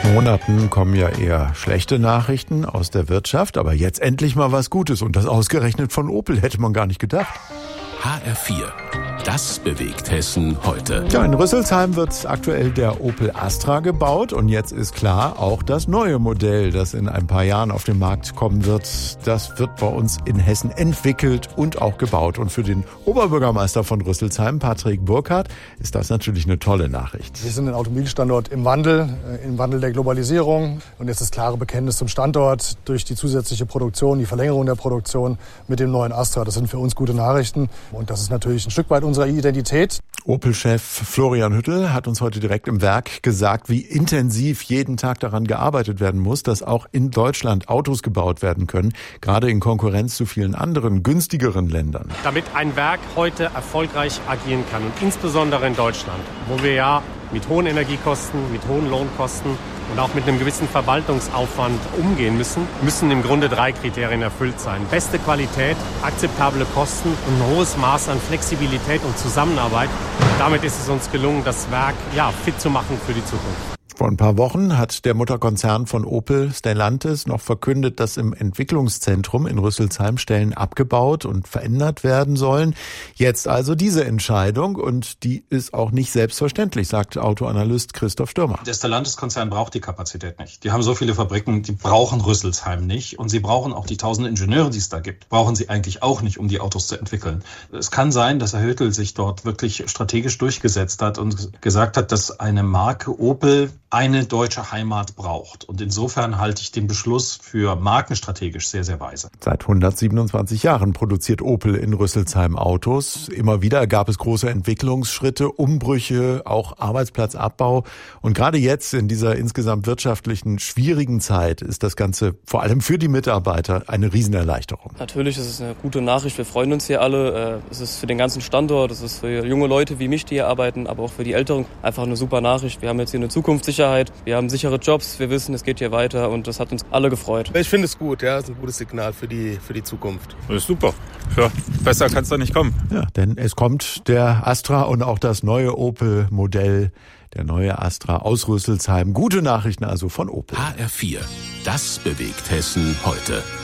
Monaten kommen ja eher schlechte Nachrichten aus der Wirtschaft, aber jetzt endlich mal was Gutes und das ausgerechnet von Opel, hätte man gar nicht gedacht. HR4, das bewegt Hessen heute. Ja, in Rüsselsheim wird aktuell der Opel Astra gebaut und jetzt ist klar, auch das neue Modell, das in ein paar Jahren auf den Markt kommen wird, das wird bei uns in Hessen entwickelt und auch gebaut. Und für den Oberbürgermeister von Rüsselsheim, Patrick Burkhardt, ist das natürlich eine tolle Nachricht. Wir sind ein Automobilstandort im Wandel der Globalisierung. Und jetzt das klare Bekenntnis zum Standort durch die zusätzliche Produktion, die Verlängerung der Produktion mit dem neuen Astra. Das sind für uns gute Nachrichten. Und das ist natürlich ein Stück weit unsere Identität. Opel-Chef Florian Hüttel hat uns heute direkt im Werk gesagt, wie intensiv jeden Tag daran gearbeitet werden muss, dass auch in Deutschland Autos gebaut werden können, gerade in Konkurrenz zu vielen anderen, günstigeren Ländern. Damit ein Werk heute erfolgreich agieren kann und insbesondere in Deutschland, wo wir ja mit hohen Energiekosten, mit hohen Lohnkosten und auch mit einem gewissen Verwaltungsaufwand umgehen müssen im Grunde 3 Kriterien erfüllt sein. Beste Qualität, akzeptable Kosten und ein hohes Maß an Flexibilität und Zusammenarbeit. Damit ist es uns gelungen, das Werk fit zu machen für die Zukunft. Vor ein paar Wochen hat der Mutterkonzern von Opel, Stellantis, noch verkündet, dass im Entwicklungszentrum in Rüsselsheim Stellen abgebaut und verändert werden sollen. Jetzt also diese Entscheidung und die ist auch nicht selbstverständlich, sagt Autoanalyst Christoph Stürmer. Der Stellantis-Konzern braucht die Kapazität nicht. Die haben so viele Fabriken, die brauchen Rüsselsheim nicht. Und sie brauchen auch die 1000 Ingenieure, die es da gibt, brauchen sie eigentlich auch nicht, um die Autos zu entwickeln. Es kann sein, dass Herr Hüttel sich dort wirklich strategisch durchgesetzt hat und gesagt hat, dass eine Marke Opel eine deutsche Heimat braucht. Und insofern halte ich den Beschluss für markenstrategisch sehr, sehr weise. Seit 127 Jahren produziert Opel in Rüsselsheim Autos. Immer wieder gab es große Entwicklungsschritte, Umbrüche, auch Arbeitsplatzabbau. Und gerade jetzt in dieser insgesamt wirtschaftlichen schwierigen Zeit ist das Ganze vor allem für die Mitarbeiter eine Riesenerleichterung. Natürlich ist es eine gute Nachricht. Wir freuen uns hier alle. Es ist für den ganzen Standort, es ist für junge Leute wie mich, die hier arbeiten, aber auch für die Älteren einfach eine super Nachricht. Wir haben jetzt hier eine Zukunftssicherheit. Wir haben sichere Jobs, wir wissen, es geht hier weiter und das hat uns alle gefreut. Ich finde es gut, ja, es ist ein gutes Signal für die Zukunft. Das ist super. Ja, besser kann es da nicht kommen. Ja, denn es kommt der Astra und auch das neue Opel-Modell, der neue Astra aus Rüsselsheim. Gute Nachrichten also von Opel. HR4, das bewegt Hessen heute.